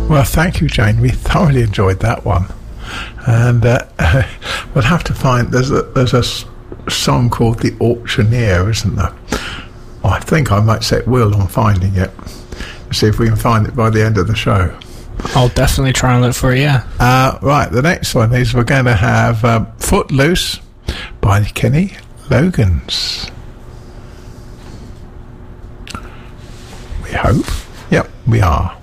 Well, thank you, Jane. We thoroughly enjoyed that one. And we'll have to find... There's a song called The Auctioneer, isn't there? Oh, I think I might set Will on finding it. See if we can find it by the end of the show. I'll definitely try and look for it, yeah. Right, the next one is we're going to have Footloose by Kenny Loggins. We hope. Yep, we are.